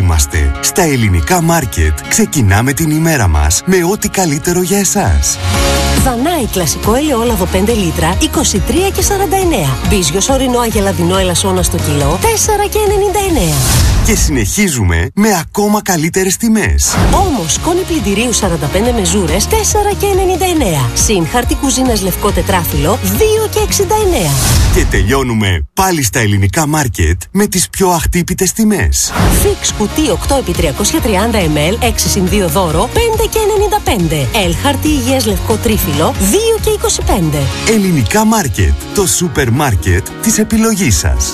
είμαστε. Στα Ελληνικά Μάρκετ ξεκινάμε την ημέρα μας με ό,τι καλύτερο για εσάς. Δανάη κλασικό ελαιόλαδο 5 λίτρα 23,49. Μπίζιος ορεινό αγελαδινό ελασσόνα στο κιλό 4,99. Και συνεχίζουμε με ακόμα καλύτερες τιμές. Όμως σκόνη πλυντηρίου 45 μεζούρες 4,99. Συν χαρτί κουζίνας λευκό τετράφυλλο 2,69. Και τελειώνουμε πάλι στα Ελληνικά Μάρκετ με τις πιο αχτύπητες τιμές. Fix κουτί 8x330 ml 6x2 δώρο 5,95. Ελ χαρτί υγείας λευκό τρίφυλλο 2,25. Ελληνικά Μάρκετ, το σούπερ μάρκετ της επιλογής σας.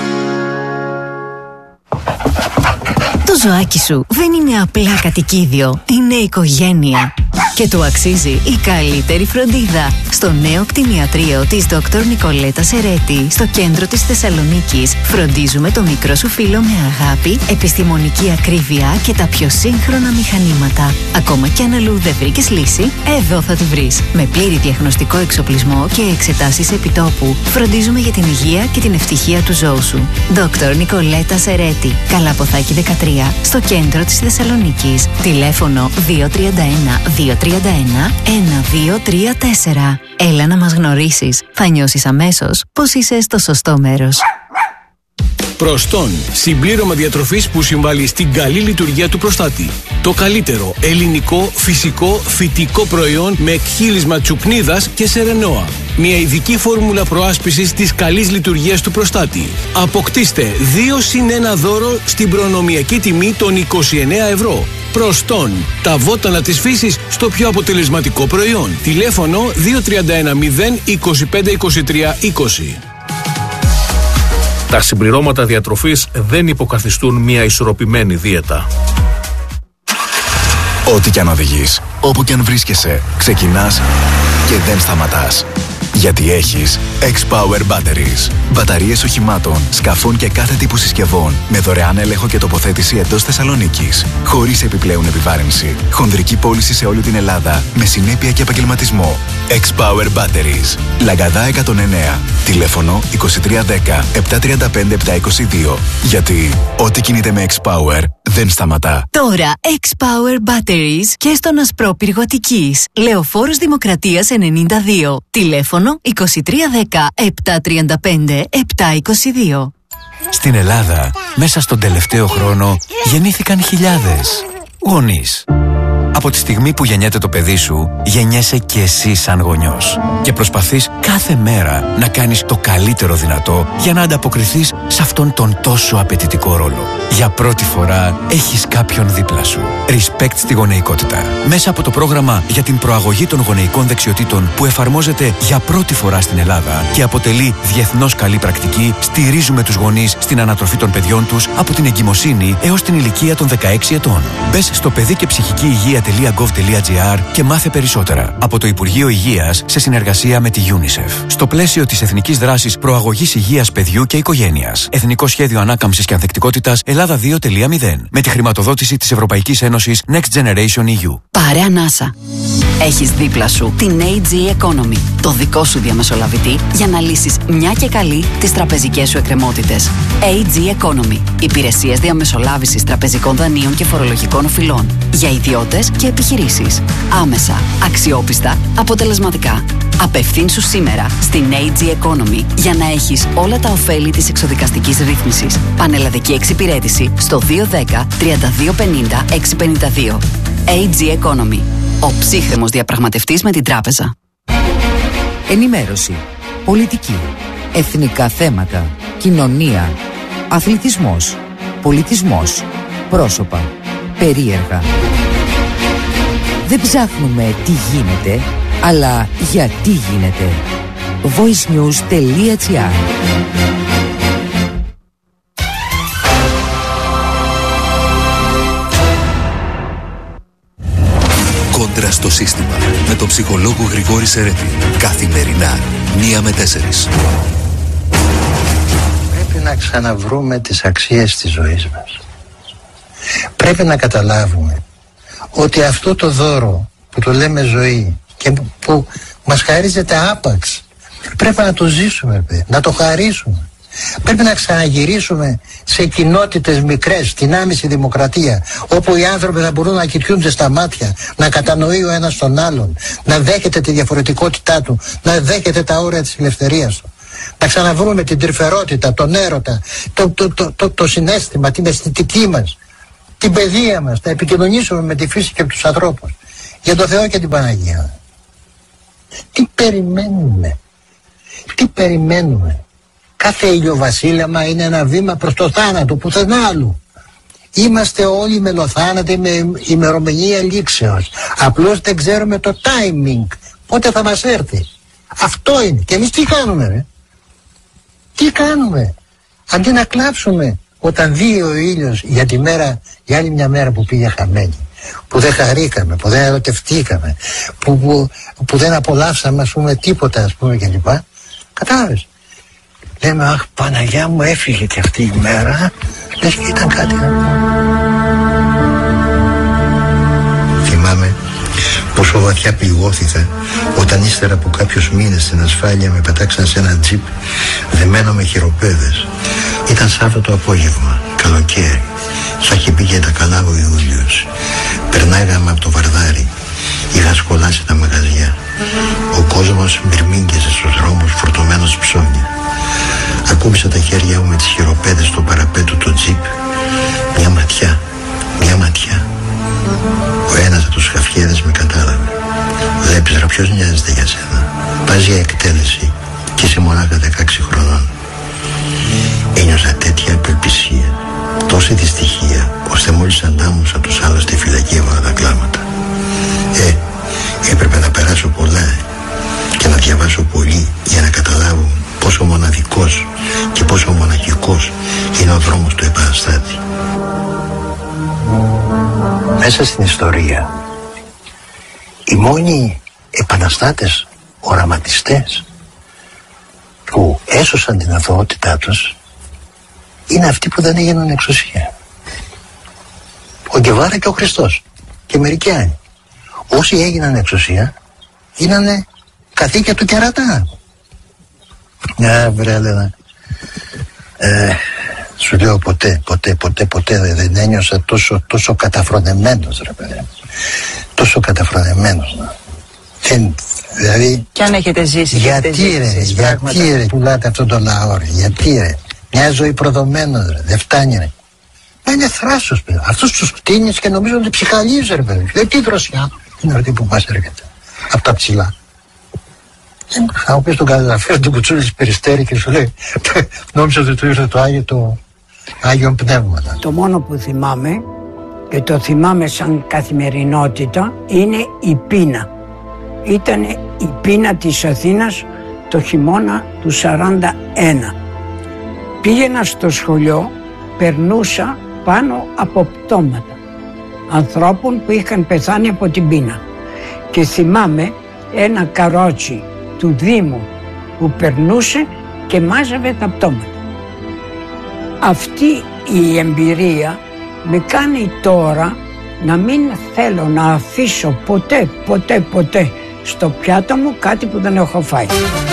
Το ζωάκι σου δεν είναι απλά κατοικίδιο, είναι οικογένεια. Και του αξίζει η καλύτερη φροντίδα. Στο νέο κτηνιατρίο της Dr. Νικολέτα Σερέτη, στο κέντρο της Θεσσαλονίκης, φροντίζουμε το μικρό σου φίλο με αγάπη, επιστημονική ακρίβεια και τα πιο σύγχρονα μηχανήματα. Ακόμα κι αν αλλού δεν βρήκες λύση, εδώ θα τη βρεις. Με πλήρη διαγνωστικό εξοπλισμό και εξετάσεις επιτόπου, φροντίζουμε για την υγεία και την ευτυχία του ζώου σου. Dr. Νικολέτα Σερέτη, Καλαποθάκη 13, στο κέντρο της Θεσσαλονίκης. Τηλέφωνο 231-1234. Έλα να μας γνωρίσεις. Θα νιώσεις αμέσως πως είσαι στο σωστό μέρος. Προστόν, συμπλήρωμα διατροφής που συμβάλλει στην καλή λειτουργία του προστάτη. Το καλύτερο ελληνικό, φυσικό, φυτικό προϊόν με εκχύλισμα τσουκνίδας και σερενόα. Μια ειδική φόρμουλα προάσπισης της καλής λειτουργίας του προστάτη. Αποκτήστε 2+1 δώρο στην προνομιακή τιμή των 29 ευρώ. Προστόν, τα βότανα της φύσης στο πιο αποτελεσματικό προϊόν. Τηλέφωνο 2310 25 23 20. Τα συμπληρώματα διατροφής δεν υποκαθιστούν μια ισορροπημένη δίαιτα. Ό,τι κι αν οδηγείς, όπου κι αν βρίσκεσαι, ξεκινάς και δεν σταματάς. Γιατί έχεις X-Power Batteries. Μπαταρίες οχημάτων, σκαφών και κάθε τύπου συσκευών με δωρεάν έλεγχο και τοποθέτηση εντός Θεσσαλονίκης. Χωρίς επιπλέον επιβάρυνση. Χονδρική πώληση σε όλη την Ελλάδα με συνέπεια και επαγγελματισμό. X-Power Batteries. Λαγκαδά 109. Τηλέφωνο 2310 735 722. Γιατί ό,τι κινείται με X-Power δεν σταματά. Τώρα X-Power Batteries και στον Ασπρόπυργο Αττικής. Λεωφόρος Δημοκρατίας 92. Τηλέφωνο 2310 735 722. Στην Ελλάδα, μέσα στον τελευταίο χρόνο, γεννήθηκαν χιλιάδες γονείς. Από τη στιγμή που γεννιέται το παιδί σου, γεννιέσαι και εσύ σαν γονιός. Και προσπαθείς κάθε μέρα να κάνεις το καλύτερο δυνατό για να ανταποκριθείς σε αυτόν τον τόσο απαιτητικό ρόλο. Για πρώτη φορά έχεις κάποιον δίπλα σου. Respect στη γονεϊκότητα. Μέσα από το πρόγραμμα για την προαγωγή των γονεϊκών δεξιοτήτων που εφαρμόζεται για πρώτη φορά στην Ελλάδα και αποτελεί διεθνώς καλή πρακτική, στηρίζουμε τους γονείς στην ανατροφή των παιδιών τους από την εγκυμοσύνη έως την ηλικία των 16 ετών. Μπες στο παιδική-και-ψυχική-υγεία.gov.gr και μάθε περισσότερα από το Υπουργείο Υγείας σε συνεργασία με τη UNICEF. Στο πλαίσιο της Εθνικής Δράσης Προαγωγής Υγείας Παιδιού και Οικογένειας. Εθνικό Σχέδιο Ανάκαμψης και Ανθεκτικότητας Ελλάδα 2.0. Με τη χρηματοδότηση της Ευρωπαϊκής Ένωσης Next Generation EU. Πάρε ανάσα. Έχεις δίπλα σου την AG Economy, το δικό σου διαμεσολαβητή για να λύσεις μια και καλή τις τραπεζικές σου εκκρεμότητες. AG Economy. Υπηρεσίες διαμεσολάβησης τραπεζικών δανείων και φορολογικών οφειλών. Για ιδιώτες και επιχειρήσεις. Άμεσα, αξιόπιστα, αποτελεσματικά. Απευθύνσου σήμερα στην AG Economy για να έχεις όλα τα ωφέλη της εξοδικαστικής ρύθμισης. Πανελλαδική εξυπηρέτηση στο 210 3250 652. AG Economy. Ο ψύχρεμος διαπραγματευτής με την τράπεζα. Ενημέρωση, πολιτική, εθνικά θέματα, κοινωνία, αθλητισμός, πολιτισμός, πρόσωπα, περίεργα. Δεν ψάχνουμε τι γίνεται, αλλά γιατί γίνεται. voicenews.gr. Κόντρα στο σύστημα με τον ψυχολόγο Γρηγόρη Σερέτη. Καθημερινά 1 με 4. Πρέπει να ξαναβρούμε τις αξίες της ζωής μας. Πρέπει να καταλάβουμε ότι αυτό το δώρο που το λέμε ζωή και που μας χαρίζεται άπαξ, πρέπει να το ζήσουμε, να το χαρίσουμε. Πρέπει να ξαναγυρίσουμε σε κοινότητες μικρές, στην άμεση δημοκρατία, όπου οι άνθρωποι θα μπορούν να κοιτούνται στα μάτια, να κατανοεί ο ένας τον άλλον, να δέχεται τη διαφορετικότητά του, να δέχεται τα όρια της ελευθερίας του. Να ξαναβρούμε την τρυφερότητα, τον έρωτα, το συναίσθημα, την αισθητική μας, την παιδεία μας, να επικοινωνήσουμε με τη φύση και τους ανθρώπους. Για το Θεό και την Παναγία. Τι περιμένουμε? Τι περιμένουμε? Κάθε ηλιοβασίλεμα είναι ένα βήμα προς το θάνατο, πουθενά άλλου. Είμαστε όλοι μελοθάνατοι με ημερομηνία λήξεως. Απλώς δεν ξέρουμε το timing, πότε θα μας έρθει. Αυτό είναι. Και εμείς τι κάνουμε, ρε? Τι κάνουμε? Αντί να κλάψουμε όταν δει ο ήλιος για τη μέρα, για άλλη μια μέρα που πήγε χαμένη, που δεν χαρήκαμε, που δεν ερωτευτήκαμε, που δεν απολαύσαμε, ας πούμε, τίποτα, ας πούμε, κλπ. Κατάλαβες? Λέμε, αχ, Παναγιά μου, έφυγε και αυτή η μέρα, λες και ήταν κάτι. Θυμάμαι πόσο βαθιά πληγώθηκα όταν ύστερα από κάποιους μήνες στην ασφάλεια με πετάξαν σε ένα τζιπ δεμένο με χειροπέδες. Ήταν Σάββατο απόγευμα, καλοκαίρι. Θα είχε πει και τα καλά ο Ιούλιος. Περνάγαμε από το Βαρδάρι. Είχα σκολάσει τα μαγαζιά. Ο κόσμος μυρμήγκιζε στους δρόμους φορτωμένος ψώνια. Ακούμπησα τα χέρια μου με τις χειροπέδες στο παραπέτου του τζιπ. Μια ματιά, μια ματιά. Ο ένας από τους χαφιέδες με κατάλαβε. Βλέπεις, ρε, ποιος νοιάζεται για σένα? Πας για εκτέλεση και είσαι μονάχα 16 χρονών. Ένιωσα τέτοια απελπισία, τόση δυστυχία, ώστε μόλις αντάμωσα τους άλλους στη φυλακή έβαλα τα κλάματα. Έπρεπε να περάσω πολλά και να διαβάσω πολύ για να καταλάβω πόσο μοναδικός και πόσο μοναχικός είναι ο δρόμος του επαναστάτη. Μέσα στην ιστορία οι μόνοι επαναστάτες, οραματιστές που έσωσαν την αθωότητά τους είναι αυτοί που δεν έγιναν εξουσία. Ο Γκεβάρα και ο Χριστός και μερικοί άλλοι. Όσοι έγιναν εξουσία γίνανε καθήκια του κερατά. Βρε, έλεγα, σου λέω ποτέ δεν ένιωσα τόσο καταφρονεμένος, ρε παιδί. Τόσο καταφρονεμένος. Δηλαδή, κι αν έχετε ζήσει, γιατί ρε πουλάτε αυτόν τον λαό, ρε? Γιατί, ρε? Μια ζωή προδομένος, ρε. Δεν φτάνει, ρε. Μα είναι θράσος, παιδί. Αυτούς τους κτίνεις και νομίζω ότι ψυχαλίζει, ρε παιδί. Δεν τι δροσιά είναι αυτή που μας έρχεται από τα ψηλά. Θα μου πεις τον καταγραφέα του Κουτσούλης Περιστέρη και σου λέει, νόμιζα ότι του ήρθε το Άγιο Πνεύμα. Το μόνο που θυμάμαι, και το θυμάμαι σαν καθημερινότητα, είναι η πείνα. Ήταν η πείνα της Αθήνας το χειμώνα του 41. Πήγαινα στο σχολείο, περνούσα πάνω από πτώματα ανθρώπων που είχαν πεθάνει από την πείνα. Και θυμάμαι ένα καρότσι του Δήμου που περνούσε και μάζευε τα πτώματα. Αυτή η εμπειρία με κάνει τώρα να μην θέλω να αφήσω ποτέ στο πιάτο μου κάτι που δεν έχω φάει.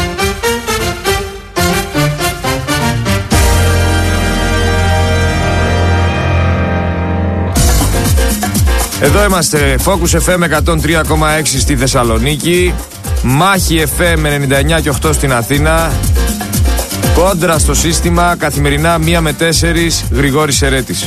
Εδώ είμαστε, Focus FM 103,6 στη Θεσσαλονίκη, Μάχη FM 99 και 8 στην Αθήνα, Κόντρα στο σύστημα, καθημερινά 1 με 4, Γρηγόρης Ερέτης.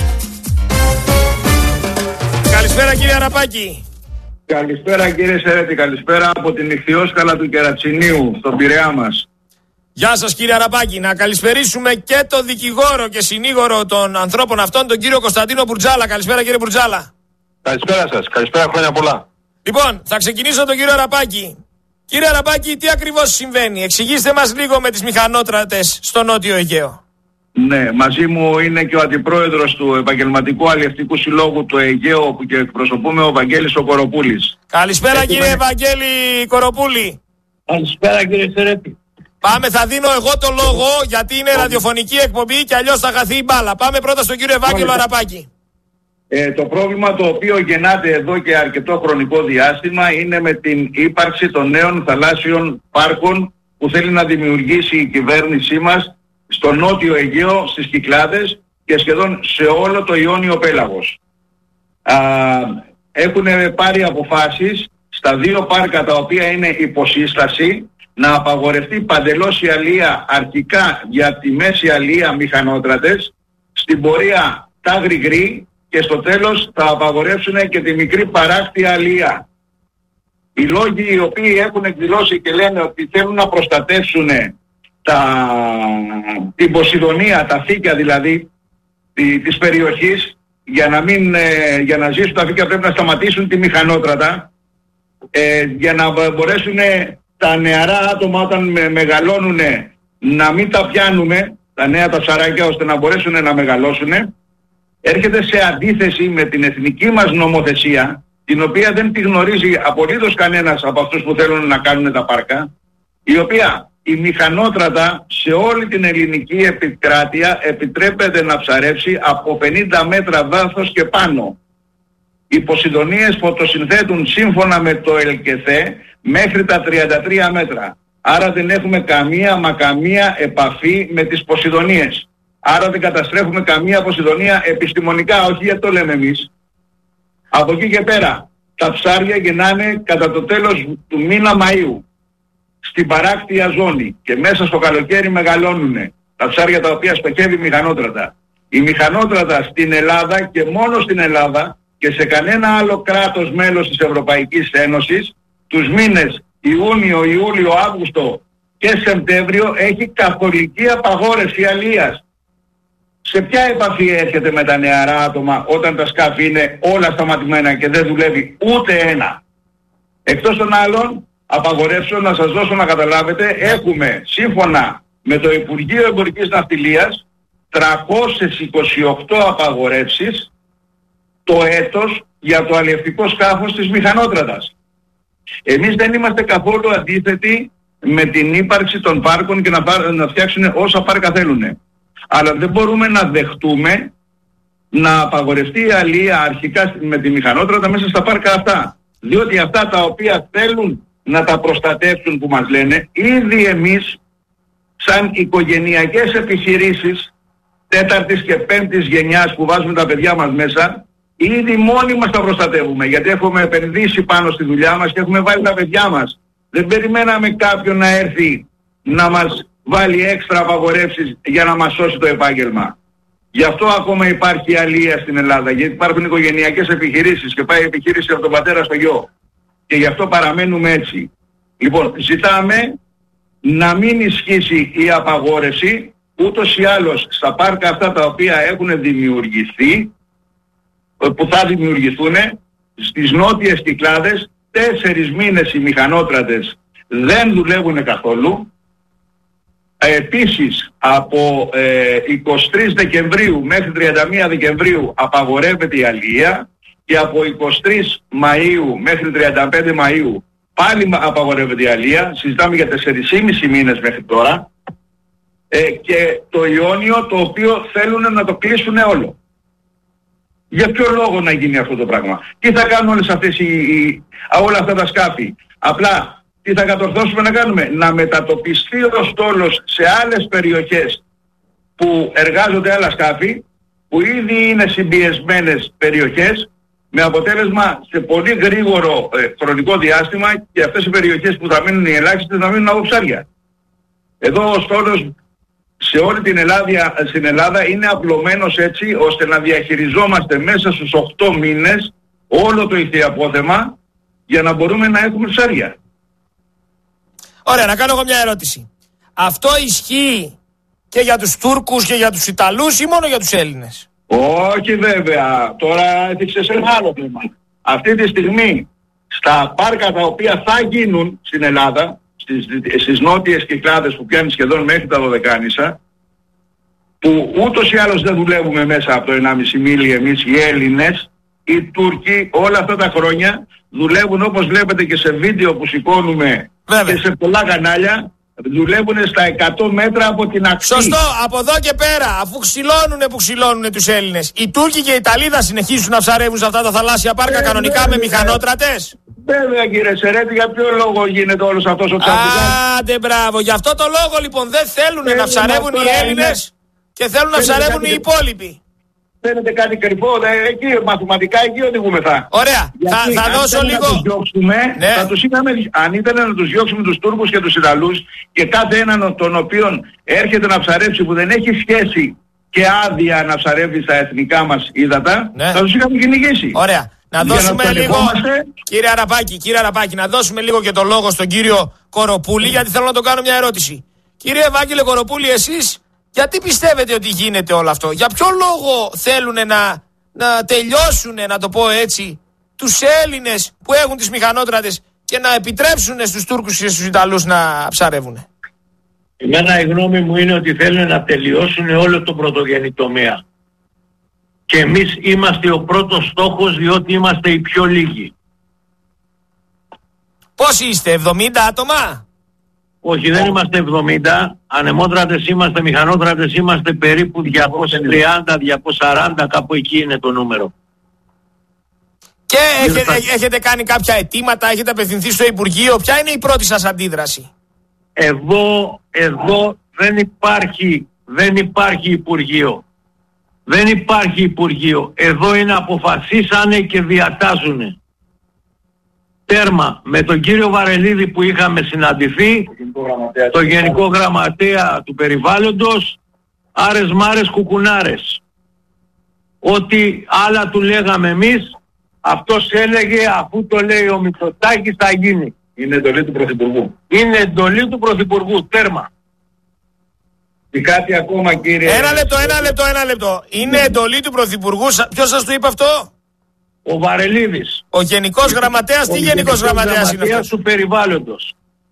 Καλησπέρα κύριε Αραπάκη. Καλησπέρα κύριε Σερέτη, καλησπέρα από την Ιχθυόσκαλα του Κερατσινίου, στον Πειραιά μας. Γεια σας κύριε Αραπάκη, να καλησπερίσουμε και το δικηγόρο και συνήγορο των ανθρώπων αυτών, τον κύριο Κωνσταντίνο Μπουρτζάλα. Καλησπέρα κύριε Μπουρτζάλα. Καλησπέρα σας, καλησπέρα, χρόνια πολλά. Λοιπόν, θα ξεκινήσω τον κύριο Αραπάκη. Κύριε Αραπάκη, τι ακριβώς συμβαίνει? Εξηγήστε μας λίγο με τις μηχανότρατες στο Νότιο Αιγαίο. Ναι, μαζί μου είναι και ο αντιπρόεδρος του Επαγγελματικού Αλλιευτικού Συλλόγου του Αιγαίου που και εκπροσωπούμε, ο Βαγγέλης ο Κοροπούλης. Καλησπέρα κύριε Βαγγέλη Κοροπούλη. Καλησπέρα κύριε Σερέτη. Πάμε, θα δίνω εγώ το λόγο γιατί είναι ραδιοφωνική εκπομπή και αλλιώς θα χαθεί η μπάλα. Πάμε πρώτα στον κύριο Ευάγγελο Αραπάκη. Το πρόβλημα το οποίο γεννάται εδώ και αρκετό χρονικό διάστημα είναι με την ύπαρξη των νέων θαλάσσιων πάρκων που θέλει να δημιουργήσει η κυβέρνησή μας στο νότιο Αιγαίο, στις Κυκλάδες και σχεδόν σε όλο το Ιόνιο πέλαγος. Έχουν πάρει αποφάσεις στα 2 πάρκα τα οποία είναι υποσύσταση να απαγορευτεί παντελώς η αλεία, αρχικά για τη μέση αλεία μηχανότρατες, στην πορεία τα γρηγρή και στο τέλος θα απαγορεύσουν και τη μικρή παράκτια αλεία. Οι λόγοι οι οποίοι έχουν εκδηλώσει και λένε ότι θέλουν να προστατεύσουν την Ποσειδονία, τα φύκια δηλαδή της περιοχής, για να ζήσουν τα φύκια πρέπει να σταματήσουν τη μηχανότρατα, για να μπορέσουν τα νεαρά άτομα όταν μεγαλώνουν να μην τα πιάνουμε, τα νέα τα ψαράκια, ώστε να μπορέσουν να μεγαλώσουν. Έρχεται σε αντίθεση με την εθνική μας νομοθεσία, την οποία δεν τη γνωρίζει απολύτως κανένας από αυτούς που θέλουν να κάνουν τα πάρκα, η οποία η μηχανότρατα σε όλη την ελληνική επικράτεια επιτρέπεται να ψαρέψει από 50 μέτρα βάθος και πάνω. Οι Ποσειδονίες φωτοσυνθέτουν σύμφωνα με το ΕΛΚΕΘΕ μέχρι τα 33 μέτρα. Άρα δεν έχουμε καμία επαφή με τις Ποσειδονίες. Άρα δεν καταστρέφουμε καμία Ποσειδονία επιστημονικά, όχι γιατί το λέμε εμείς. Από εκεί και πέρα τα ψάρια γεννάνε κατά το τέλος του μήνα Μαΐου στην παράκτια ζώνη και μέσα στο καλοκαίρι μεγαλώνουνε τα ψάρια τα οποία στοχεύει μηχανότρατα. Η μηχανότρατα στην Ελλάδα και μόνο στην Ελλάδα και σε κανένα άλλο κράτος μέλος της Ευρωπαϊκής Ένωσης τους μήνες Ιούνιο, Ιούλιο, Αύγουστο και Σεπτέμβριο έχει καθολική απαγόρευση αλίας. Σε ποια επαφή έρχεται με τα νεαρά άτομα όταν τα σκάφη είναι όλα σταματημένα και δεν δουλεύει ούτε ένα? Εκτός των άλλων, απαγορεύσεων, να σας δώσω να καταλάβετε, έχουμε σύμφωνα με το Υπουργείο Εμπορικής Ναυτιλίας 328 απαγορεύσεις το έτος για το αλλιευτικό σκάφος της μηχανότρατας. Εμείς δεν είμαστε καθόλου αντίθετοι με την ύπαρξη των πάρκων και να φτιάξουν όσα πάρκα θέλουν. Αλλά δεν μπορούμε να δεχτούμε να απαγορευτεί η αλία αρχικά με τη μηχανότρατα μέσα στα πάρκα αυτά. Διότι αυτά τα οποία θέλουν να τα προστατεύσουν που μας λένε, ήδη εμείς σαν οικογενειακές επιχειρήσεις 4ης και 5ης γενιάς που βάζουμε τα παιδιά μας μέσα, ήδη μόνοι μας τα προστατεύουμε, γιατί έχουμε επενδύσει πάνω στη δουλειά μας και έχουμε βάλει τα παιδιά μας. Δεν περιμέναμε κάποιον να έρθει να μας βάλει έξτρα απαγορεύσεις για να μας σώσει το επάγγελμα. Γι' αυτό ακόμα υπάρχει αλία στην Ελλάδα, γιατί υπάρχουν οικογενειακές επιχειρήσεις και πάει η επιχείρηση από τον πατέρα στο γιο. Και γι' αυτό παραμένουμε έτσι. Λοιπόν, ζητάμε να μην ισχύσει η απαγόρευση, ούτως ή άλλως στα πάρκα αυτά τα οποία έχουν δημιουργηθεί, που θα δημιουργηθούν στις νότιες Κυκλάδες, 4 μήνες οι μηχανότρατες δεν δουλεύουν καθόλου. Επίσης από 23 Δεκεμβρίου μέχρι 31 Δεκεμβρίου απαγορεύεται η αλία και από 23 Μαΐου μέχρι 35 Μαΐου πάλι απαγορεύεται η αλία. Συζητάμε για 4,5 μήνες μέχρι τώρα, και το Ιόνιο, το οποίο θέλουν να το κλείσουν όλο. Για ποιο λόγο να γίνει αυτό το πράγμα? Τι θα κάνουν όλες αυτές όλα αυτά τα σκάφη? Απλά τι θα κατορθώσουμε να κάνουμε? Να μετατοπιστεί ο στόλος σε άλλες περιοχές που εργάζονται άλλα σκάφη, που ήδη είναι συμπιεσμένες περιοχές, με αποτέλεσμα σε πολύ γρήγορο χρονικό διάστημα και αυτές οι περιοχές που θα μείνουν οι ελάχιστες να μείνουν από ψάρια. Εδώ ο στόλος σε όλη στην Ελλάδα είναι απλωμένος έτσι ώστε να διαχειριζόμαστε μέσα στους 8 μήνες όλο το ηχθιαπόθεμα για να μπορούμε να έχουμε ψάρια. Ωραία, να κάνω εγώ μια ερώτηση. Αυτό ισχύει και για τους Τούρκους και για τους Ιταλούς ή μόνο για τους Έλληνες? Όχι βέβαια, τώρα έδειξες ένα άλλο θέμα. Αυτή τη στιγμή στα πάρκα τα οποία θα γίνουν στην Ελλάδα, στις νότιες Κυκλάδες που πιάνει σχεδόν μέχρι τα Δωδεκάνησα, που ούτως ή άλλως δεν δουλεύουμε μέσα από το 1,5 μίλι εμείς οι Έλληνες, οι Τούρκοι όλα αυτά τα χρόνια δουλεύουν, όπως βλέπετε και σε βίντεο που σηκώνουμε και σε πολλά κανάλια, δουλεύουν στα 100 μέτρα από την ακτή. Σωστό, από εδώ και πέρα, αφού ξυλώνουνε που ξυλώνουνε τους Έλληνες, οι Τούρκοι και οι Ιταλοί θα συνεχίσουν να ψαρεύουν σε αυτά τα θαλάσσια πάρκα κανονικά με μηχανότρατες. Βέβαια κύριε Σερέτη, για ποιο λόγο γίνεται όλος αυτός ο τσαμπουκάς? Άντε μπράβο, γι' αυτό το λόγο λοιπόν δεν θέλουν να ψαρεύουν οι Έλληνες και θέλουν να ψαρεύουν οι υπόλοιποι. Φαίνεται κάτι κρυφό, εκεί μαθηματικά εκεί οδηγούμεθα. Ωραία, θα δώσω λίγο. Ναι. Αν ήταν να τους διώξουμε τους Τούρκους και τους Ιταλούς και κάθε έναν τον οποίον έρχεται να ψαρέψει που δεν έχει σχέση και άδεια να ψαρεύει στα εθνικά μας ύδατα, θα τους είχαμε κυνηγήσει. Ωραία. Να δώσουμε λίγο, κύριε Αραπάκη, να δώσουμε λίγο και το λόγο στον κύριο Κοροπούλη, γιατί θέλω να τον κάνω μια ερώτηση. Κύριε Ευάγγελε Κοροπούλη, εσείς γιατί πιστεύετε ότι γίνεται όλο αυτό? Για ποιο λόγο θέλουν να τελειώσουν, να το πω έτσι, τους Έλληνες που έχουν τις μηχανότρατες και να επιτρέψουν στους Τούρκους και στους Ιταλούς να ψαρεύουν? Εμένα η γνώμη μου είναι ότι θέλουν να τελειώσουν όλο το πρωτογενή τομέα. Και εμείς είμαστε ο πρώτος στόχος, διότι είμαστε οι πιο λίγοι. Πόσοι είστε, 70 άτομα? Όχι, δεν είμαστε 70. Ανεμότρατες είμαστε, μηχανότρατες είμαστε περίπου 230-240, κάπου εκεί είναι το νούμερο. Και έχετε κάνει κάποια αιτήματα, έχετε απευθυνθεί στο Υπουργείο. Ποια είναι η πρώτη σας αντίδραση? Εδώ δεν υπάρχει Υπουργείο. Δεν υπάρχει Υπουργείο. Εδώ είναι αποφασίσανε και διατάζουνε. Τέρμα. Με τον κύριο Βαρελίδη που είχαμε συναντηθεί, το Γενικό Γραμματέα του Περιβάλλοντος, άρες μάρες κουκουνάρες. Ό,τι άλλα του λέγαμε εμείς, αυτός έλεγε αφού το λέει ο Μητσοτάκης θα γίνει. Είναι εντολή του Πρωθυπουργού. Είναι εντολή του Πρωθυπουργού. Τέρμα. Και κάτι ακόμα κύριε... Ένα λεπτό. Είναι εντολή του Πρωθυπουργού. Ποιος σας το είπε αυτό? Ο Βαρελίδης. Ο Γενικός Γραμματέας. Τι Γενικός Γραμματέας είναι αυτός? Του Περιβάλλοντος.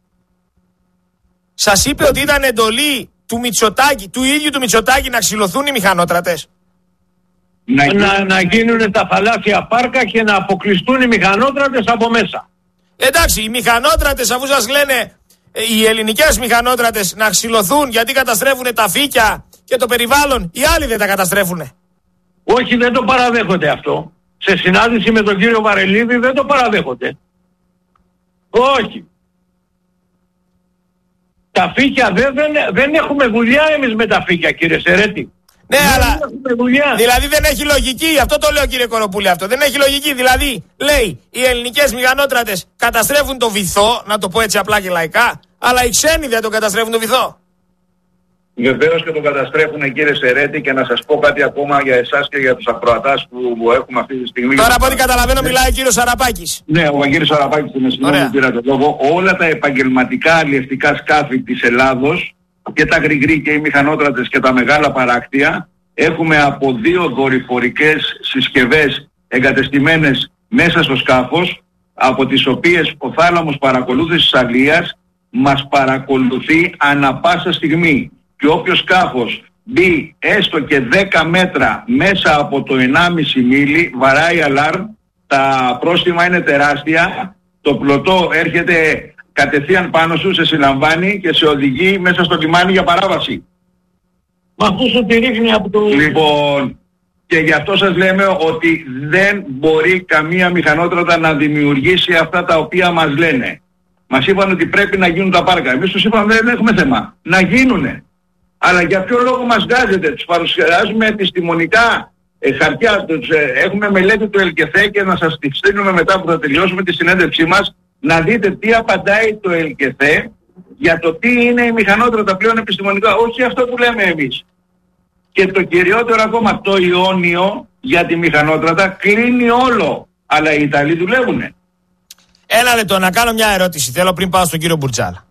Σας είπε ότι ήταν εντολή του Μητσοτάκη, του ίδιου του Μητσοτάκη, να ξυλωθούν οι μηχανότρατες? Να γίνουν τα θαλάσσια πάρκα και να αποκλειστούν οι μηχανότρατες από μέσα. Εντάξει, οι μηχανότρατες, αφού σας λένε οι ελληνικές μηχανότρατες να ξυλωθούν γιατί καταστρέφουν τα φύκια και το περιβάλλον, οι άλλοι δεν τα καταστρέφουνε? Όχι, δεν το παραδέχονται αυτό. Σε συνάντηση με τον κύριο Βαρελίδη δεν το παραδέχονται. Όχι. Τα φύκια δεν έχουμε δουλειά εμείς με τα φύκια, κύριε Σερέτη. Ναι, αλλά δηλαδή δεν έχει λογική. Αυτό το λέω, κύριε Κοροπούλη, αυτό. Δεν έχει λογική. Δηλαδή, λέει, οι ελληνικές μηχανότρατες καταστρέφουν το βυθό, να το πω έτσι απλά και λαϊκά, αλλά οι ξένοι δεν τον καταστρέφουν το βυθό. Βεβαίως και τον καταστρέφουν, κύριε Σερέτη, και να σας πω κάτι ακόμα για εσάς και για τους ακροατάς που έχουμε αυτή τη στιγμή. Τώρα από ό,τι καταλαβαίνω μιλάει ο κύριος Αραπάκης. Ναι, ο κύριος Αραπάκης είναι συγγνώμη που πήρα το λόγο. Όλα τα επαγγελματικά αλλιευτικά σκάφη της Ελλάδος και τα γρηγρή και οι μηχανότρατες και τα μεγάλα παράκτια έχουμε από 2 δορυφορικές συσκευές εγκατεστημένες μέσα στο σκάφος, από τις οποίες ο θάλαμος παρακολούθησης αλίας μας παρακολουθεί ανα πάσα στιγμή. Και όποιο σκάφος μπει έστω και 10 μέτρα μέσα από το 1,5 μίλι βαράει αλάρμ, τα πρόστιμα είναι τεράστια, το πλωτό έρχεται κατευθείαν πάνω σου, σε συλλαμβάνει και σε οδηγεί μέσα στο λιμάνι για παράβαση. Μα αυτό σου τη ρίχνει από το... Λοιπόν, και γι' αυτό σας λέμε ότι δεν μπορεί καμία μηχανότρατα να δημιουργήσει αυτά τα οποία μας λένε. Μας είπαν ότι πρέπει να γίνουν τα πάρκα. Εμείς τους είπαμε δεν έχουμε θέμα. Να γίνουνε. Αλλά για ποιο λόγο μας βγάζετε? Τους παρουσιάζουμε επιστημονικά χαρτιά. Έχουμε μελέτη του ΕΛΚΕΘΕ και να σας τη στείλουμε μετά που θα τελειώσουμε τη συνέντευξή μας, να δείτε τι απαντάει το ΕΛΚΕΘΕ για το τι είναι η μηχανότρατα πλέον επιστημονικά. Όχι αυτό που λέμε εμείς. Και το κυριότερο ακόμα, το Ιόνιο για τη μηχανότρατα κλείνει όλο. Αλλά οι Ιταλοί δουλεύουνε. Ένα λεπτό, να κάνω μια ερώτηση. Θέλω πριν πάω στον κύριο Μπουρτζάλα.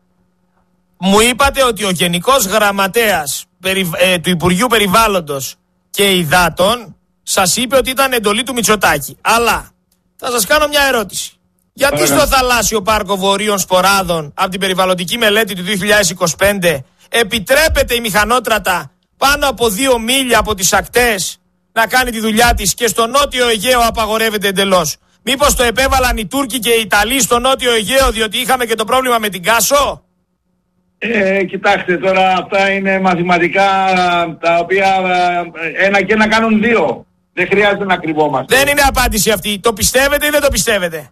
Μου είπατε ότι ο Γενικός Γραμματέας του Υπουργείου Περιβάλλοντος και Υδάτων σας είπε ότι ήταν εντολή του Μητσοτάκη. Αλλά θα σας κάνω μια ερώτηση. Γιατί στο θαλάσσιο πάρκο Βορείων Σποράδων από την περιβαλλοντική μελέτη του 2025 επιτρέπεται η μηχανότρατα πάνω από 2 μίλια από τις ακτές να κάνει τη δουλειά της και στο νότιο Αιγαίο απαγορεύεται εντελώς? Μήπως το επέβαλαν οι Τούρκοι και οι Ιταλοί στο νότιο Αιγαίο διότι είχαμε και το πρόβλημα με την Κάσο? Κοιτάξτε τώρα, αυτά είναι μαθηματικά τα οποία ένα και ένα κάνουν δύο. Δεν χρειάζεται να κρυβόμαστε. Δεν είναι απάντηση αυτή. Το πιστεύετε ή δεν το πιστεύετε?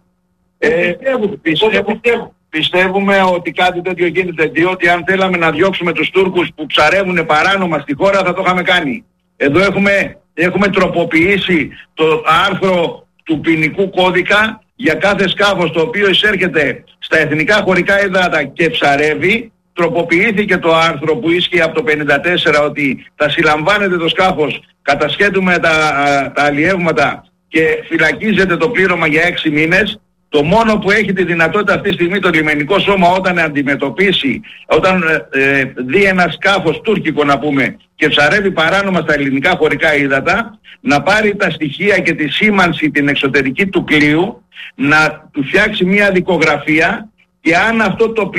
Πιστεύουμε ότι κάτι τέτοιο γίνεται, διότι αν θέλαμε να διώξουμε τους Τούρκους που ψαρεύουν παράνομα στη χώρα θα το είχαμε κάνει. Εδώ έχουμε τροποποιήσει το άρθρο του ποινικού κώδικα για κάθε σκάφος το οποίο εισέρχεται στα εθνικά χωρικά ύδατα και ψαρεύει. Τροποποιήθηκε το άρθρο που ίσχυε από το 1954 ότι θα συλλαμβάνεται το σκάφος, κατασχέτουμε τα αλλιεύματα και φυλακίζεται το πλήρωμα για 6 μήνες. Το μόνο που έχει τη δυνατότητα αυτή τη στιγμή το λιμενικό σώμα όταν αντιμετωπίσει, όταν δει ένα σκάφος τουρκικό να πούμε και ψαρεύει παράνομα στα ελληνικά χωρικά ύδατα, να πάρει τα στοιχεία και τη σήμανση την εξωτερική του πλοίου, να του φτιάξει μια δικογραφία και αν αυτό το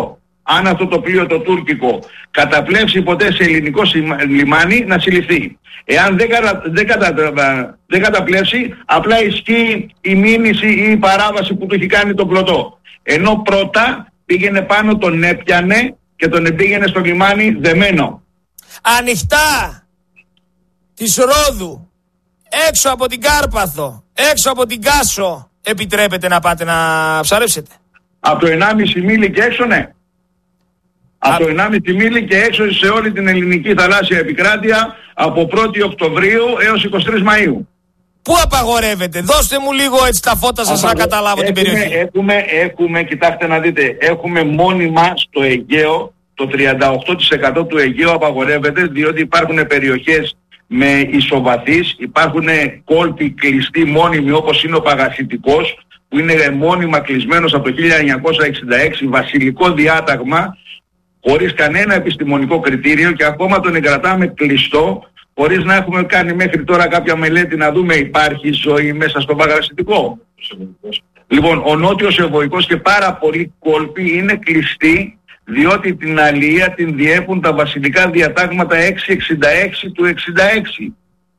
πλοίο το τουρκικό καταπλέψει ποτέ σε ελληνικό λιμάνι να συλληφθεί. Εάν δεν καταπλέψει, απλά ισχύει η μήνυση ή η παράβαση που του έχει κάνει τον πλωτό. Ενώ πρώτα πήγαινε πάνω, τον έπιανε και τον πήγαινε στο λιμάνι δεμένο. Ανοιχτά της Ρόδου, έξω από την Κάρπαθο, έξω από την Κάσο, επιτρέπετε να πάτε να ψαρέψετε? Από το 1,5 μίλι και έξω, ναι. Από το 1,5 μίλι και έξω σε όλη την ελληνική θαλάσσια επικράτεια από 1η Οκτωβρίου έως 23 Μαΐου. Πού απαγορεύεται? Δώστε μου λίγο έτσι τα φώτα σας να καταλάβω την περιοχή. Κοιτάξτε να δείτε, έχουμε μόνιμα στο Αιγαίο, το 38% του Αιγαίου απαγορεύεται, διότι υπάρχουν περιοχές με ισοβαθείς, υπάρχουν κόλποι κλειστοί μόνιμοι όπως είναι ο Παγασιτικός, που είναι μόνιμα κλεισμένος από το 1966, βασιλικό διάταγμα, χωρίς κανένα επιστημονικό κριτήριο και ακόμα τον εγκρατάμε κλειστό, χωρίς να έχουμε κάνει μέχρι τώρα κάποια μελέτη να δούμε υπάρχει ζωή μέσα στο Παγασιτικό. Λοιπόν, ο Νότιος Ευωικός και πάρα πολλοί κόλποι είναι κλειστοί, διότι την αλληλεία την διέπουν τα βασιλικά διατάγματα 666 του 66.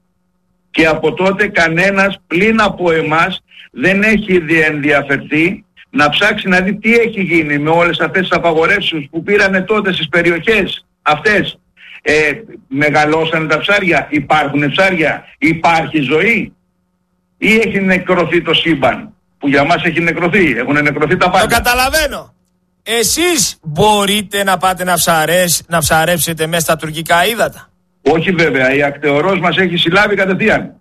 Και από τότε κανένας πλην από εμάς δεν έχει ενδιαφερθεί να ψάξει να δει τι έχει γίνει με όλες αυτές τις απαγορεύσεις που πήρανε τότε στις περιοχές αυτές. Μεγαλώσανε τα ψάρια, υπάρχουν ψάρια, υπάρχει ζωή ή έχει νεκρωθεί το σύμπαν, που για μας έχει νεκρωθεί, έχουν νεκρωθεί τα πάντα. Το καταλαβαίνω. Εσείς μπορείτε να πάτε να ψαρέψετε μέσα στα τουρκικά ύδατα? Όχι βέβαια, η ακτεωρός μας έχει συλλάβει κατευθείαν.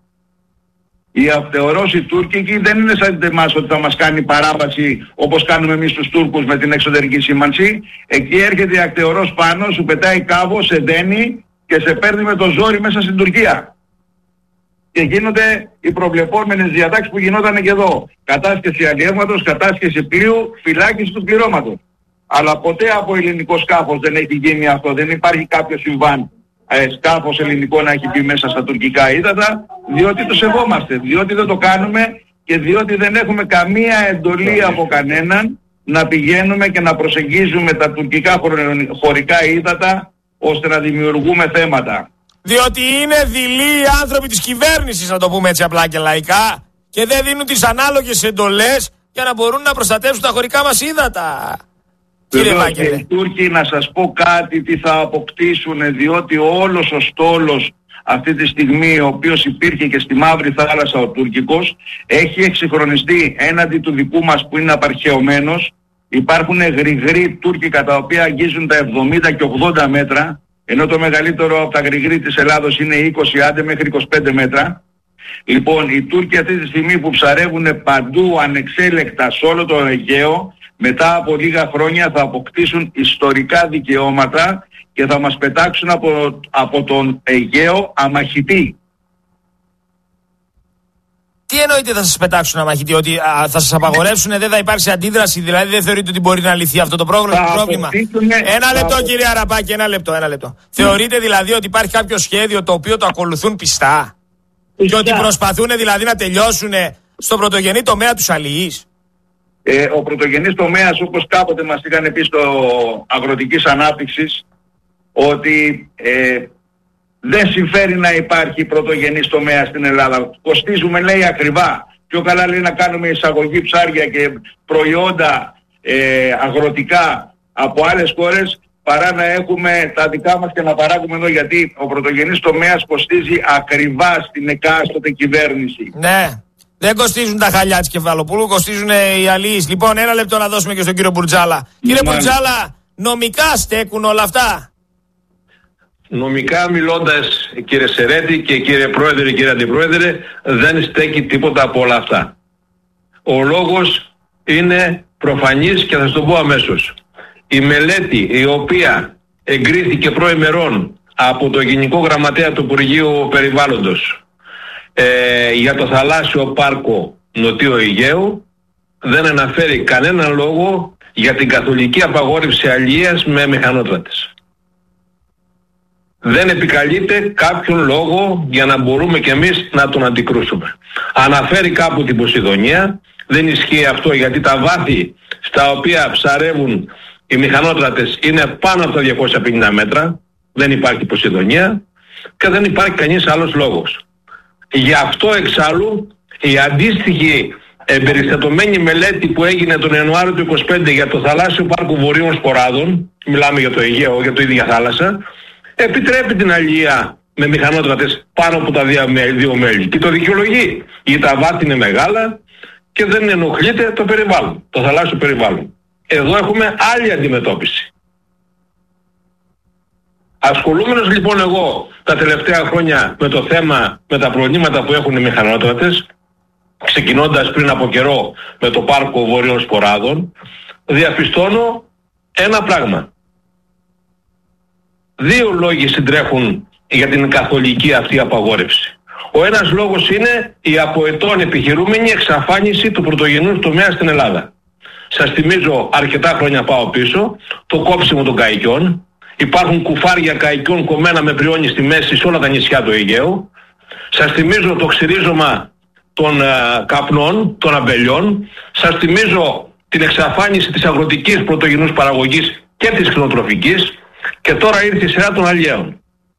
Η ακτεωρός η τουρκική δεν είναι σαν εμάς ότι θα μας κάνει παράβαση όπως κάνουμε εμείς τους Τούρκους με την εξωτερική σήμανση. Εκεί έρχεται η ακτεωρός πάνω, σου πετάει κάβο, σε δένει και σε παίρνει με το ζόρι μέσα στην Τουρκία. Και γίνονται οι προβλεπόμενες διατάξεις που γινόταν και εδώ. Κατάσχεση αλλιεύματος, κατάσχεση πλοίου, φυλάκιση του πληρώματος. Αλλά ποτέ από ελληνικό σκάφος δεν έχει γίνει αυτό. Δεν υπάρχει κάποιο συμβάν σκάφος ελληνικό να έχει μπει μέσα στα τουρκικά ύδατα, διότι το σεβόμαστε, διότι δεν το κάνουμε και διότι δεν έχουμε καμία εντολή από κανέναν να πηγαίνουμε και να προσεγγίζουμε τα τουρκικά χωρικά ύδατα ώστε να δημιουργούμε θέματα. Διότι είναι δειλοί οι άνθρωποι της κυβέρνησης, να το πούμε έτσι απλά και λαϊκά, και δεν δίνουν τις ανάλογες εντολές για να μπορούν να προστατεύσουν τα χωρικά μας ύδατα. Κύριε Βάγγελε, οι Τούρκοι, να σας πω κάτι τι θα αποκτήσουν, διότι όλος ο στόλος αυτή τη στιγμή, ο οποίος υπήρχε και στη Μαύρη Θάλασσα ο τουρκικός, έχει εξυγχρονιστεί έναντι του δικού μας που είναι απαρχαιωμένος. Υπάρχουν γρηγροί τουρκικά τα οποία αγγίζουν τα 70 και 80 μέτρα, ενώ το μεγαλύτερο από τα γρηγροί της Ελλάδος είναι 20 άντε μέχρι 25 μέτρα. Λοιπόν, οι Τούρκοι αυτή τη στιγμή που ψαρεύουν παντού ανεξέλεκτα σε όλο το Αιγαίο, μετά από λίγα χρόνια θα αποκτήσουν ιστορικά δικαιώματα και θα μας πετάξουν από τον Αιγαίο αμαχητή. Τι εννοείτε θα σας πετάξουν αμαχητή? Ότι θα σας απαγορεύσουν, δεν θα υπάρξει αντίδραση? Δηλαδή δεν θεωρείτε ότι μπορεί να λυθεί αυτό το πρόβλημα? Ένα λεπτό κύριε Αραπάκη, ένα λεπτό. Θεωρείτε δηλαδή ότι υπάρχει κάποιο σχέδιο το οποίο το ακολουθούν πιστά? Και ότι προσπαθούν δηλαδή να τελειώσουν στο πρωτογενή τομέα τους αλληλείς? Ο πρωτογενής τομέας, όπως κάποτε μας είχαν πει στο αγροτικής ανάπτυξης, ότι δεν συμφέρει να υπάρχει πρωτογενής τομέας στην Ελλάδα. Κοστίζουμε, λέει, ακριβά. Πιο καλά, λέει, να κάνουμε εισαγωγή ψάρια και προϊόντα αγροτικά από άλλες χώρες παρά να έχουμε τα δικά μας και να παράγουμε εδώ, γιατί ο πρωτογενής τομέας κοστίζει ακριβά στην εκάστοτε κυβέρνηση. Ναι. Δεν κοστίζουν τα χαλιά της Κεφαλοπούλου, κοστίζουν οι αλλοίς. Λοιπόν, ένα λεπτό να δώσουμε και στον κύριο Μπουρτζάλα. Κύριε Μπουρτζάλα, νομικά στέκουν όλα αυτά? Νομικά μιλώντας, κύριε Σερέτη και κύριε Πρόεδρε, κύριε Αντιπρόεδρε, δεν στέκει τίποτα από όλα αυτά. Ο λόγος είναι προφανής και θα σας το πω αμέσως. Η μελέτη η οποία εγκρίθηκε προημερών από το Γενικό Γραμματέα του Υπουργείου Περιβάλλοντος για το θαλάσσιο πάρκο Νοτίου Αιγαίου δεν αναφέρει κανέναν λόγο για την καθολική απαγόρευση αλίας με μηχανότρατες. Δεν επικαλείται κάποιον λόγο για να μπορούμε κι εμείς να τον αντικρούσουμε. Αναφέρει κάπου την Ποσειδονία, δεν ισχύει αυτό γιατί τα βάθη στα οποία ψαρεύουν οι μηχανότρατες είναι πάνω από τα 250 μέτρα, δεν υπάρχει Ποσειδονία και δεν υπάρχει κανείς άλλος λόγος. Γι' αυτό εξάλλου η αντίστοιχη εμπεριστατωμένη μελέτη που έγινε τον Ιανουάριο του 2025 για το θαλάσσιο πάρκο Βορείων Σποράδων, μιλάμε για το Αιγαίο, για το ίδια θάλασσα, επιτρέπει την αλία με μηχανότρατες πάνω από τα δύο μέλη και το δικαιολογεί, γιατί τα βάθη είναι μεγάλα και δεν ενοχλείται το περιβάλλον, το θαλάσσιο περιβάλλον. Εδώ έχουμε άλλη αντιμετώπιση. Ασχολούμενος λοιπόν εγώ τα τελευταία χρόνια με το θέμα, με τα προβλήματα που έχουν οι μηχανότρατες, ξεκινώντας πριν από καιρό με το πάρκο Βορείων Σποράδων, διαπιστώνω ένα πράγμα. Δύο λόγοι συντρέχουν για την καθολική αυτή απαγόρευση. Ο ένας λόγος είναι η από ετών επιχειρούμενη εξαφάνιση του πρωτογενούς τομέα στην Ελλάδα. Σας θυμίζω, αρκετά χρόνια πάω πίσω, το κόψιμο των καϊκιών. Υπάρχουν κουφάρια καϊκιών κομμένα με πριόνι στη μέση σε όλα τα νησιά του Αιγαίου. Σας θυμίζω το ξυρίζωμα των καπνών, των αμπελιών. Σας θυμίζω την εξαφάνιση της αγροτικής πρωτογενούς παραγωγής και της κτηνοτροφικής. Και τώρα ήρθε η σειρά των αλλιέων.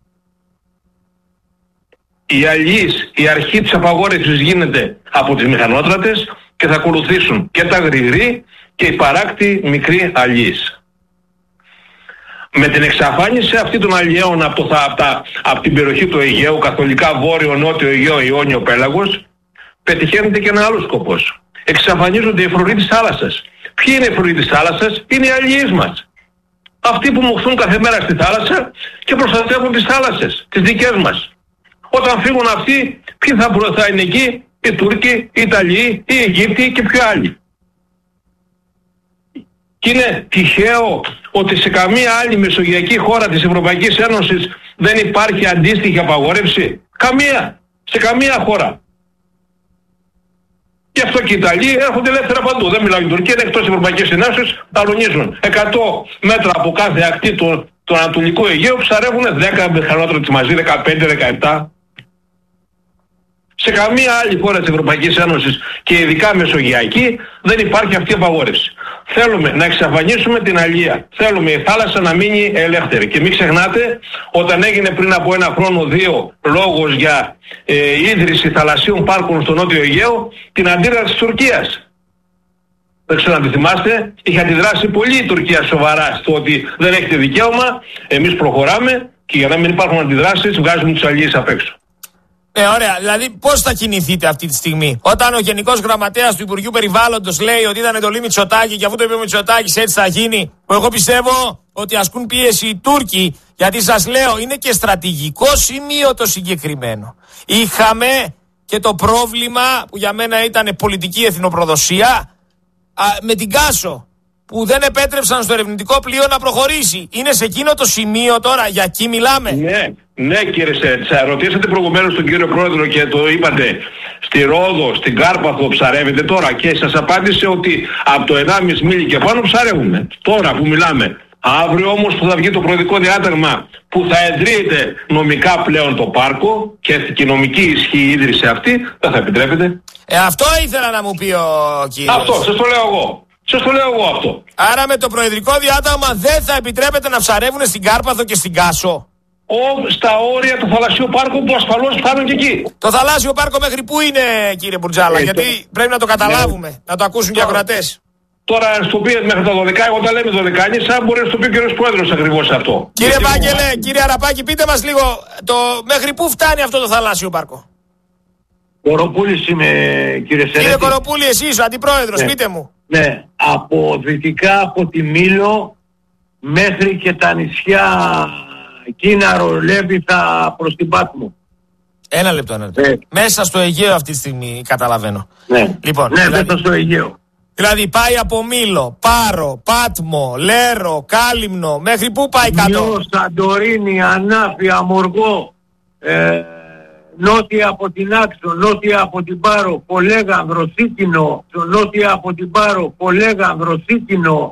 Οι αλλιείς, η αρχή της απαγόρευσης γίνεται από τις μηχανότρατες και θα ακολουθήσουν και τα γρηγρή και οι παράκτη μικροί αλλιείς. Με την εξαφάνιση αυτή των αλλιέων από την περιοχή του Αιγαίου, καθολικά βόρειο, νότιο Αιγαίο, Ιόνιο πέλαγος, πετυχαίνεται και ένα άλλο σκοπός. Εξαφανίζονται οι φρουροί της θάλασσας. Ποιοι είναι οι φρουροί της θάλασσας? Είναι οι αλλιείς μας. Αυτοί που μοχθούν κάθε μέρα στη θάλασσα και προστατεύουν τις θάλασσες, τις δικές μας. Όταν φύγουν αυτοί, ποιοι θα είναι εκεί? Οι Τούρκοι, οι Ιταλοί, οι Αιγύπτιοι και ποιοι άλλοι. Και είναι τυχαίο ότι σε καμία άλλη μεσογειακή χώρα της Ευρωπαϊκής Ένωσης δεν υπάρχει αντίστοιχη απαγόρευση? Καμία. Σε καμία χώρα. Γι' αυτό και οι Ιταλοί έρχονται ελεύθερα παντού. Δεν μιλάω για την Τουρκία, είναι εκτός της Ευρωπαϊκής Ένωσης, ταλωνίζουν. 100 μέτρα από κάθε ακτή του Ανατολικού Αιγαίου ψαρεύουν 10 μηχανότρατες μαζί, 15-17. Σε καμία άλλη χώρα της Ευρωπαϊκής Ένωσης και ειδικά μεσογειακή δεν υπάρχει αυτή η απαγόρευση. Θέλουμε να εξαφανίσουμε την αλία. Θέλουμε η θάλασσα να μείνει ελεύθερη. Και μην ξεχνάτε, όταν έγινε πριν από 1 χρόνο 2 λόγος για ίδρυση θαλασσίων πάρκων στο Νότιο Αιγαίο, την αντίδραση της Τουρκίας. Δεν ξέρω αν τη θυμάστε, είχε αντιδράσει πολύ η Τουρκία σοβαρά στο ότι δεν έχετε δικαίωμα, εμείς προχωράμε και για να μην υπάρχουν αντιδράσεις βγάζουμε τους αλλιείς απ' έξω. Ωραία. Δηλαδή, πώς θα κινηθείτε αυτή τη στιγμή? Όταν ο Γενικός Γραμματέας του Υπουργείου Περιβάλλοντος λέει ότι ήταν εντολή Μητσοτάκη και αφού το είπε ο Μητσοτάκης έτσι θα γίνει, εγώ πιστεύω ότι ασκούν πίεση οι Τούρκοι. Γιατί σας λέω, είναι και στρατηγικό σημείο το συγκεκριμένο. Είχαμε και το πρόβλημα που για μένα ήταν πολιτική εθνοπροδοσία με την Κάσο, που δεν επέτρεψαν στο ερευνητικό πλοίο να προχωρήσει. Είναι σε εκείνο το σημείο τώρα, για εκεί μιλάμε. Ναι κύριε Σέρτσα, ρωτήσατε προηγουμένως τον κύριο Πρόεδρο και το είπατε, στη Ρόδο, στην Κάρπαθο ψαρεύετε τώρα και σας απάντησε ότι από το 1,5 μίλι και πάνω ψαρεύουμε. Τώρα που μιλάμε. Αύριο όμως που θα βγει το προεδρικό διάταγμα που θα εντρύεται νομικά πλέον το πάρκο και η νομική ισχύ η ίδρυση αυτή, δεν θα επιτρέπεται. Αυτό ήθελα να μου πει ο κύριος. Αυτό, σας το λέω εγώ. Σας το λέω εγώ αυτό. Άρα με το προεδρικό διάταγμα δεν θα επιτρέπεται να ψαρεύουν στην Κάρπαθο και στην Κάσο? Στα όρια του θαλασσίου πάρκου που ασφαλώς φτάνουν και εκεί. Το θαλάσσιο πάρκο μέχρι πού είναι, κύριε Μπουρτζάλα? Γιατί πρέπει να το καταλάβουμε, να το ακούσουν και οι ακροατές. Τώρα στο πει μέχρι τα 12, όταν λέμε 12, σαν μπορεί να στο πει και ο κύριος Πρόεδρος ακριβώς αυτό. Κύριε Βάγγελε, κύριε Αραπάκη, πείτε μας λίγο μέχρι πού φτάνει αυτό το θαλάσσιο πάρκο. Κοροπούλης είμαι, κύριε Σερέτη. Κύριε Κοροπούλη, εσείς ο αντιπρόεδρος, ναι. πείτε μου. Ναι, από δυτικά από τη Μήλο μέχρι και τα νησιά Κίναρο, Λέβιθα προς την Πάτμο. Ένα λεπτό. Μέσα στο Αιγαίο αυτή τη στιγμή καταλαβαίνω. Ναι, λοιπόν, ναι, δηλαδή, μέσα στο Αιγαίο. Δηλαδή πάει από Μήλο, Πάρο, Πάτμο, Λέρο, Κάλυμνο, μέχρι πού πάει κάτω? Μήλο, Σαντορίνη, Ανάφη, Αμοργό, νότια από την Άξο, νότια από την Πάρο, Πολέγανδρο, Σίκινο, νότια από την Πάρο, Πολέγανδρο, Σίκινο,